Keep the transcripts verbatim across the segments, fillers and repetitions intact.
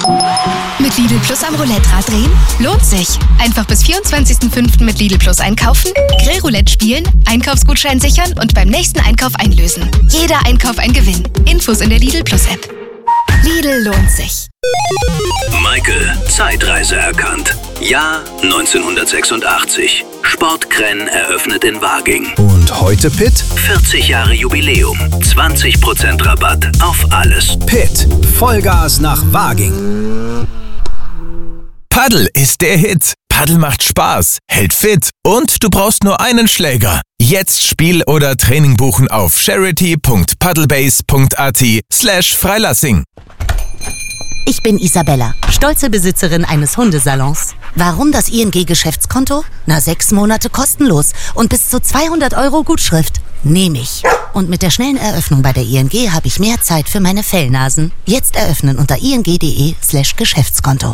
Mit Lidl Plus am Roulette-Rad drehen? Lohnt sich. Einfach bis vierundzwanzigsten fünften mit Lidl Plus einkaufen, Grillroulette spielen, Einkaufsgutschein sichern und beim nächsten Einkauf einlösen. Jeder Einkauf ein Gewinn. Infos in der Lidl Plus App. Lidl lohnt sich. Michael, Zeitreise erkannt. Jahr neunzehnhundertsechsundachtzig. Sportkrenn eröffnet in Waging. Und heute Pitt? vierzig Jahre Jubiläum. zwanzig Prozent Rabatt auf alles. Pitt. Vollgas nach Waging. Paddel ist der Hit. Paddel macht Spaß, hält fit und du brauchst nur einen Schläger. Jetzt Spiel oder Training buchen auf charity.paddlebase.at slash Freilassing. Ich bin Isabella, stolze Besitzerin eines Hundesalons. Warum das I N G-Geschäftskonto? Na, sechs Monate kostenlos und bis zu zweihundert Euro Gutschrift. Nehme ich. Und mit der schnellen Eröffnung bei der I N G habe ich mehr Zeit für meine Fellnasen. Jetzt eröffnen unter ing.de slash Geschäftskonto.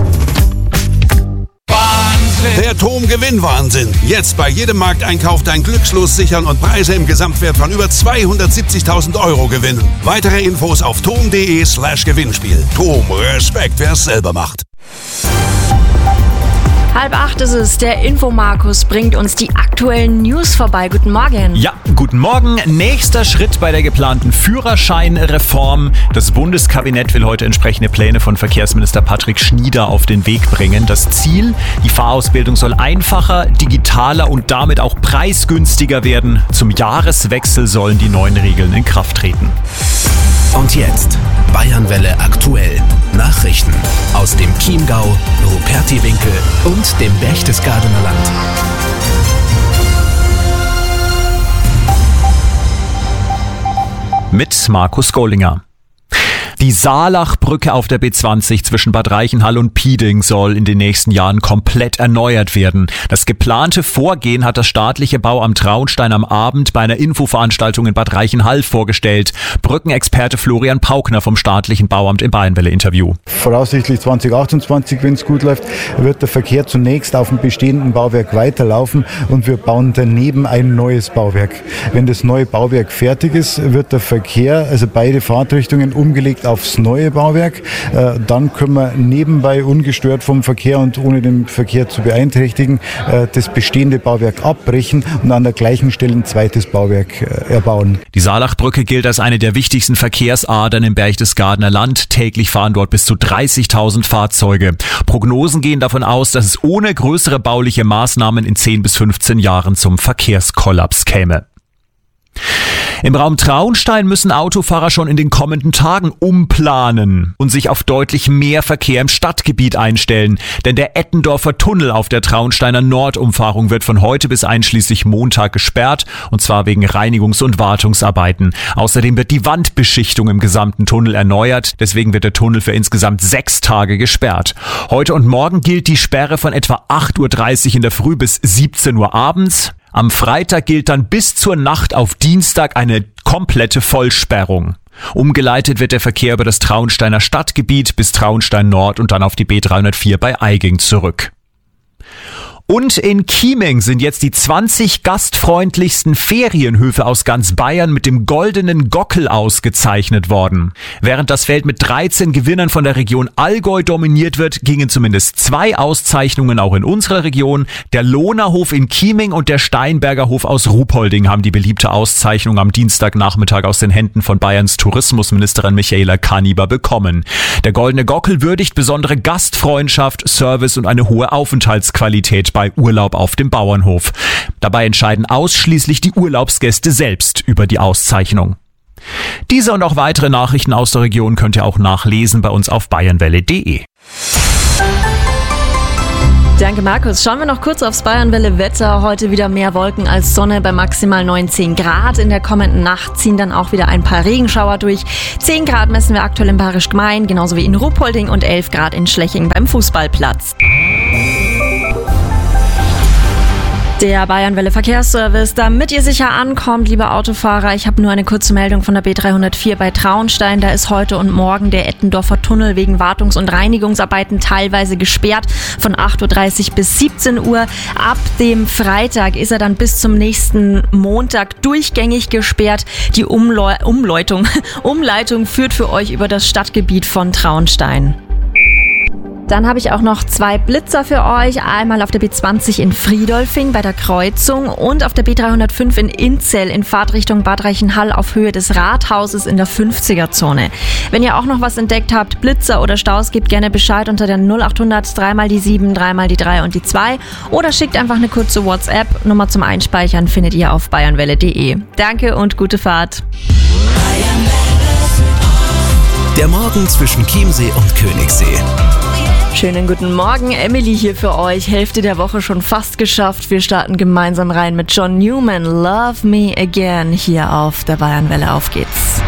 Der T O M Gewinnwahnsinn. Jetzt bei jedem Markteinkauf dein Glückslos sichern und Preise im Gesamtwert von über zweihundertsiebzigtausend Euro gewinnen. Weitere Infos auf tom.de slash Gewinnspiel. T O M, Respekt, wer es selber macht. Halb acht ist es, der Infomarkus bringt uns die aktuellen News vorbei. Guten Morgen. Ja, guten Morgen. Nächster Schritt bei der geplanten Führerscheinreform. Das Bundeskabinett will heute entsprechende Pläne von Verkehrsminister Patrick Schnieder auf den Weg bringen. Das Ziel, die Fahrausbildung soll einfacher, digitaler und damit auch preisgünstiger werden. Zum Jahreswechsel sollen die neuen Regeln in Kraft treten. Und jetzt Bayernwelle aktuell. Nachrichten aus dem Chiemgau, Rupertiwinkel und dem Berchtesgadener Land. Mit Markus Gollinger. Die Saalachbrücke auf der B zwanzig zwischen Bad Reichenhall und Pieding soll in den nächsten Jahren komplett erneuert werden. Das geplante Vorgehen hat das staatliche Bauamt Traunstein am Abend bei einer Infoveranstaltung in Bad Reichenhall vorgestellt. Brückenexperte Florian Paukner vom staatlichen Bauamt im Bayernwelle-Interview. Voraussichtlich zwanzig achtundzwanzig, wenn es gut läuft, wird der Verkehr zunächst auf dem bestehenden Bauwerk weiterlaufen und wir bauen daneben ein neues Bauwerk. Wenn das neue Bauwerk fertig ist, wird der Verkehr, also beide Fahrtrichtungen, umgelegt aufs neue Bauwerk. Äh, dann können wir nebenbei ungestört vom Verkehr und ohne den Verkehr zu beeinträchtigen, äh, das bestehende Bauwerk abbrechen und an der gleichen Stelle ein zweites Bauwerk äh, erbauen. Die Saalachbrücke gilt als eine der wichtigsten Verkehrsadern im Berchtesgadener Land. Täglich fahren dort bis zu dreißigtausend Fahrzeuge. Prognosen gehen davon aus, dass es ohne größere bauliche Maßnahmen in zehn bis fünfzehn Jahren zum Verkehrskollaps käme. Im Raum Traunstein müssen Autofahrer schon in den kommenden Tagen umplanen und sich auf deutlich mehr Verkehr im Stadtgebiet einstellen. Denn der Ettendorfer Tunnel auf der Traunsteiner Nordumfahrung wird von heute bis einschließlich Montag gesperrt, und zwar wegen Reinigungs- und Wartungsarbeiten. Außerdem wird die Wandbeschichtung im gesamten Tunnel erneuert. Deswegen wird der Tunnel für insgesamt sechs Tage gesperrt. Heute und morgen gilt die Sperre von etwa acht Uhr dreißig in der Früh bis siebzehn Uhr abends. Am Freitag gilt dann bis zur Nacht auf Dienstag eine komplette Vollsperrung. Umgeleitet wird der Verkehr über das Traunsteiner Stadtgebiet bis Traunstein Nord und dann auf die B dreihundertvier bei Aiging zurück. Und in Chieming sind jetzt die zwanzig gastfreundlichsten Ferienhöfe aus ganz Bayern mit dem goldenen Gockel ausgezeichnet worden. Während das Feld mit dreizehn Gewinnern von der Region Allgäu dominiert wird, gingen zumindest zwei Auszeichnungen auch in unserer Region. Der Lohnerhof in Chieming und der Steinberger Hof aus Ruhpolding haben die beliebte Auszeichnung am Dienstagnachmittag aus den Händen von Bayerns Tourismusministerin Michaela Kaniber bekommen. Der goldene Gockel würdigt besondere Gastfreundschaft, Service und eine hohe Aufenthaltsqualität bei Urlaub auf dem Bauernhof. Dabei entscheiden ausschließlich die Urlaubsgäste selbst über die Auszeichnung. Diese und auch weitere Nachrichten aus der Region könnt ihr auch nachlesen bei uns auf bayernwelle punkt de. Danke, Markus. Schauen wir noch kurz aufs Bayernwelle-Wetter. Heute wieder mehr Wolken als Sonne bei maximal neunzehn Grad. In der kommenden Nacht ziehen dann auch wieder ein paar Regenschauer durch. zehn Grad messen wir aktuell in Bayerisch Gmein, genauso wie in Ruhpolding, und elf Grad in Schleching beim Fußballplatz. Der Bayernwelle Verkehrsservice, damit ihr sicher ankommt, liebe Autofahrer. Ich habe nur eine kurze Meldung von der B dreihundertvier bei Traunstein. Da ist heute und morgen der Ettendorfer Tunnel wegen Wartungs- und Reinigungsarbeiten teilweise gesperrt von acht Uhr dreißig bis siebzehn Uhr. Ab dem Freitag ist er dann bis zum nächsten Montag durchgängig gesperrt. Die Umleu- Umleitung, Umleitung führt für euch über das Stadtgebiet von Traunstein. Dann habe ich auch noch zwei Blitzer für euch. Einmal auf der B zwanzig in Friedolfing bei der Kreuzung und auf der B dreihundertfünf in Inzell in Fahrtrichtung Bad Reichenhall auf Höhe des Rathauses in der fünfziger-Zone. Wenn ihr auch noch was entdeckt habt, Blitzer oder Staus, gebt gerne Bescheid unter der null achthundert drei mal die sieben, drei mal die drei und die zwei oder schickt einfach eine kurze WhatsApp. Nummer zum Einspeichern findet ihr auf bayernwelle punkt de. Danke und gute Fahrt. Der Morgen zwischen Chiemsee und Königssee. Schönen guten Morgen, Emily hier für euch. Hälfte der Woche schon fast geschafft. Wir starten gemeinsam rein mit John Newman. Love Me Again hier auf der Bayernwelle. Auf geht's.